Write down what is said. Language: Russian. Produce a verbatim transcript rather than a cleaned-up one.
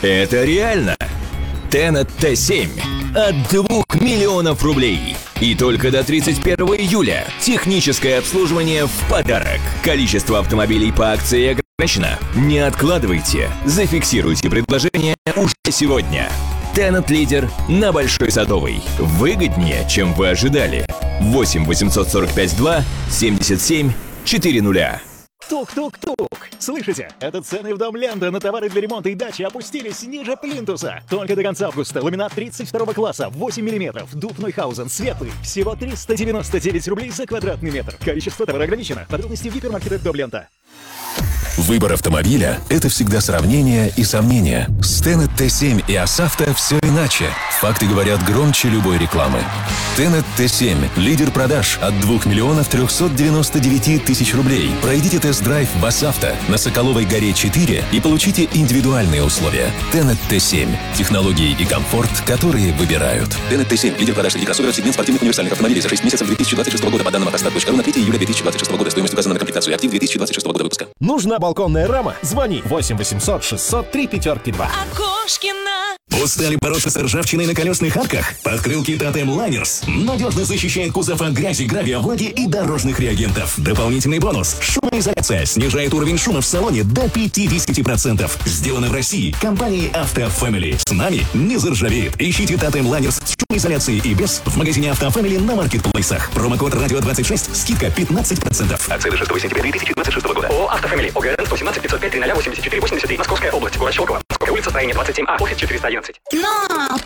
Это реально! Tenet тэ семь от двух миллионов рублей. И только до тридцать первого июля техническое обслуживание в подарок. Количество автомобилей по акции ограничено. Не откладывайте, зафиксируйте предложение уже сегодня. Tenet лидер на Большой Садовой. Выгоднее, чем вы ожидали. восемь восемьсот сорок пять два семьдесят семь четыреста. Тук-тук-тук! Слышите? Это цены в Дом Лента на товары для ремонта и дачи опустились ниже плинтуса. Только до конца августа ламинат тридцать второго класса, восемь миллиметров, дуб Нойхаузен, светлый. Всего триста девяносто девять рублей за квадратный метр. Количество товара ограничено. Подробности в гипермаркетах Дом Лента. Выбор автомобиля – это всегда сравнение и сомнения. С Tenet тэ семь и ОСАВТО все иначе. Факты говорят громче любой рекламы. Tenet тэ семь – лидер продаж от двух миллионов трехсот девяноста девяти тысяч рублей. Пройдите тест-драйв в ОСАВТО на Соколовой горе четыре и получите индивидуальные условия. Tenet тэ семь – технологии и комфорт, которые выбирают. Tenet тэ семь – лидер продаж среди кроссоверов, сегмент спортивных универсальных автомобилей за шесть месяцев две тысячи двадцать шестого года по данным автостат точка ру на третьего июля две тысячи двадцать шестого года. Стоимость указана на комплектацию актив две тысячи двадцать шестого года выпуска. Нужна балконная рама? Звони восемь восемьсот шестьсот три пятерки два. Окошкина. Устали бороться с ржавчиной на колесных арках? Подкрылки Тотем Лайнерс надежно защищает кузов от грязи, гравия, влаги и дорожных реагентов. Дополнительный бонус – шумоизоляция снижает уровень шума в салоне до пятьдесят процентов. Сделано в России компанией Auto Family. С нами не заржавеет. Ищите Тотем Лайнерс с шумоизоляцией и без в магазине Auto Family на маркетплейсах. Промокод радио двадцать шесть, скидка пятнадцать процентов. Акция до шестого сентября две тысячи двадцать шестого года. ООО «Авто Фэмили». ОГРН сто семнадцать пятьсот пять тридцать восемьдесят четыре восемьдесят три. Московская область. Город Щелково. Московская улица, строение двадцать семь А. Офис четыреста одиннадцать. На,